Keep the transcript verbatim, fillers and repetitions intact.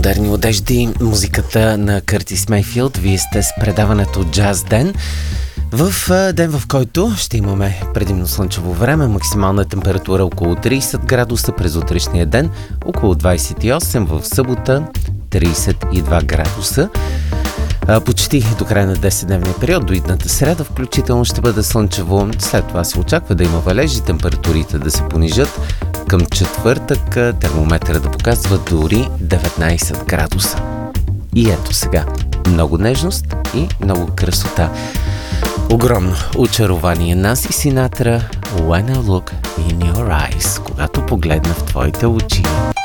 модерни одежди, музиката на Къртис Мейфилд. Вие сте с предаването Джаз Ден. В ден, в който ще имаме предимно слънчево време, максимална температура около трийсет градуса през утрешния ден, около двайсет и осем в събота, трийсет и два градуса. Почти до края на десетдневния период, до идната среда включително ще бъде слънчево. След това се очаква да има валежи, температурите да се понижат. Към четвъртък термометъра да показва дори деветнайсет градуса. И ето сега, много нежност и много красота. Огромно очарование. Наси Синатра, When I Look in Your Eyes, когато погледна в твоите очи.